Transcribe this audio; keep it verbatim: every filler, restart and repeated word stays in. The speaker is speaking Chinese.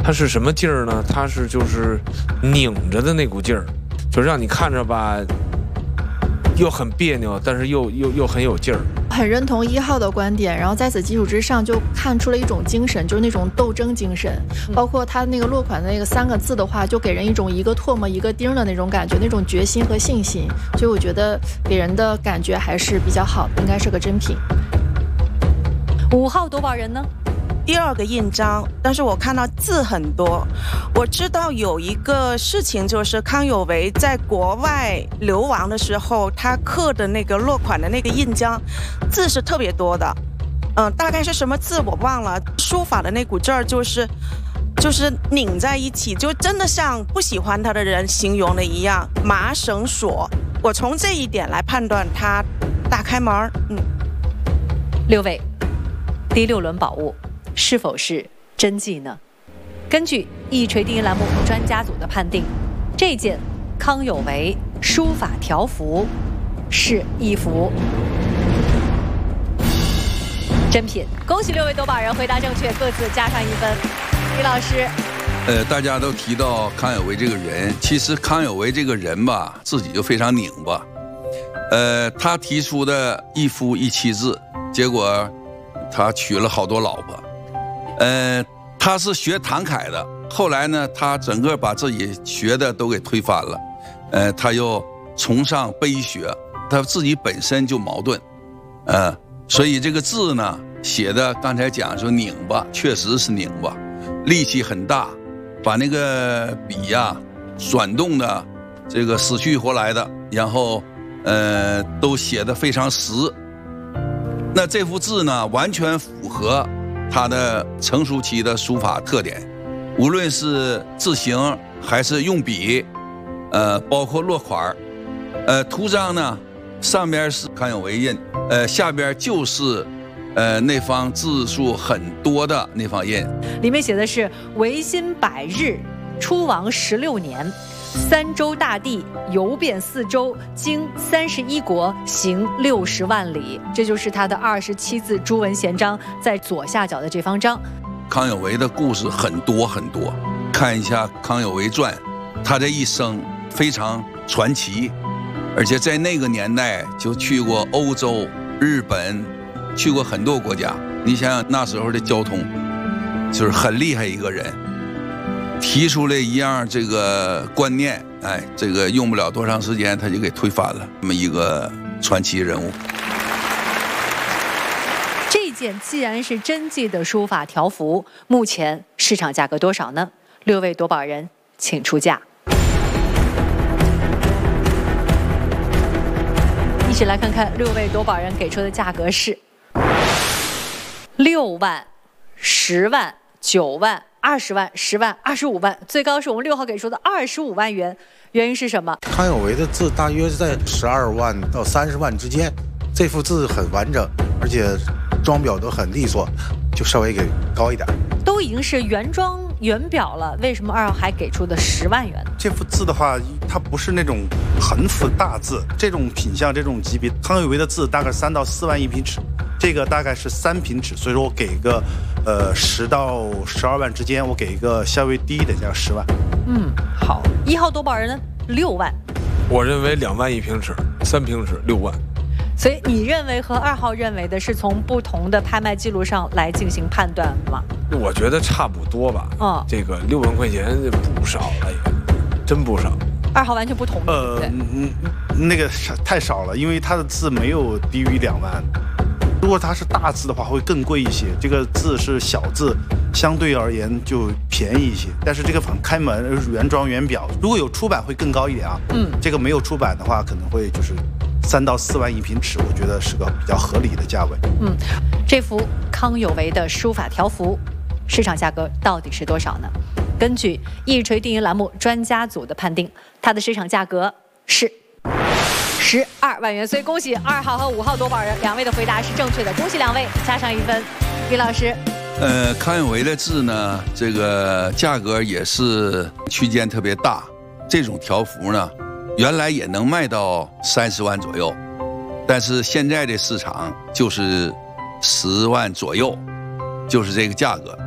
它是什么劲儿呢？它是就是拧着的那股劲儿，就让你看着吧，又很别扭，但是又又又很有劲儿。 很认同一号的观点，然后在此基础之上就看出了一种精神，就是那种斗争精神。包括他那个落款的那个三个字的话，就给人一种一个唾沫一个钉的那种感觉，那种决心和信心。所以我觉得给人的感觉还是比较好，应该是个真品。 五号夺宝人呢？ 第二个印章，但是我看到字很多。我知道有一个事情，就是康有为在国外流亡的时候，他刻的那个落款的那个印章，字是特别多的。嗯，大概是什么字我忘了。书法的那股劲儿，就是就是拧在一起，就真的像不喜欢他的人形容的一样，麻绳锁。我从这一点来判断他大开门。嗯， 六位，第六轮宝物是否是真迹呢？根据一锤定音栏目专家组的判定，这件康有为书法条幅是一幅真品。恭喜六位夺宝人回答正确，各自加上一分。李老师， 呃，大家都提到康有为这个人，其实康有为这个人吧，自己就非常拧巴。呃，他提出的一夫一妻制，结果他娶了好多老婆。呃，他是学谭凯的，后来呢，他整个把自己学的都给推翻了。呃，他又崇尚悲学，他自己本身就矛盾，呃，所以这个字呢，写的刚才讲说拧巴，确实是拧巴，力气很大，把那个笔呀、啊、转动的这个死去活来的，然后呃都写得非常实。那这幅字呢，完全符合他的成熟期的书法特点，无论是字形还是用笔，呃，包括落款，呃，图章呢，上边是康有为印，呃，下边就是呃那方字数很多的那方印， 里面写的是维新百日，出王十六年。三州大地，游遍四州，经三十一国，行六十万里。这就是他的二十七字朱文贤章，在左下角的这方章。 康有为的故事很多很多，看一下康有为传，他这一生非常传奇，而且在那个年代就去过欧洲、日本，去过很多国家。你想想那时候的交通，就是很厉害一个人。提出了一样这个观念，哎，这个用不了多长时间他就给推翻了，这么一个传奇人物。 这件既然是真迹的书法条幅，目前市场价格多少呢？六位夺宝人请出价。一起来看看六位夺宝人给出的价格是六万、十万、九万。二十万、十万、二十五万，最高是我们六号给出的二十五万元。原因是什么？ 康有为的字大约在十二万到三十万之间，这幅字很完整，而且装裱都很利索，就稍微给高一点。 都已经是原装原表了，为什么二号还给出的十万元？ 这幅字的话，它不是那种横幅大字，这种品相、这种级别，康有为的字大概三到四万一平尺，这个大概是三平尺，所以说我给一个。呃，十到十二万之间，我给一个稍微低一点，叫十万。 嗯，好。一号夺宝人呢，六万。 我认为两万一平尺，三平尺六万。 所以你认为和二号认为的是从不同的拍卖记录上来进行判断吗？ 我觉得差不多吧。 嗯， 这个六万块钱不少了也，真不少。 二号完全不同意。 呃，嗯，那个太少了，因为他的字没有低于两万。如果它是大字的话，会更贵一些。这个字是小字，相对而言就便宜一些。但是这个反开门原装原表，如果有出版会更高一点啊。嗯，这个没有出版的话，可能会就是三到四万一平尺，我觉得是个比较合理的价位。 嗯，这幅康有为的书法条幅，市场价格到底是多少呢？根据一锤定音栏目专家组的判定，它的市场价格是十二万元，所以恭喜二号和五号夺宝人，两位的回答是正确的，恭喜两位，加上一分。李老师， 呃，康有为的字呢，这个价格也是区间特别大，这种条幅呢，原来也能卖到三十万左右，但是现在的市场就是十万左右，就是这个价格。